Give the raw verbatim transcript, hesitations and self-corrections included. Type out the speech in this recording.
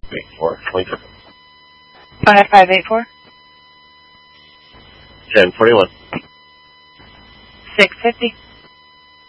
Wait, four, twenty-seven. Five five eight four. Ten forty-one. Six fifty.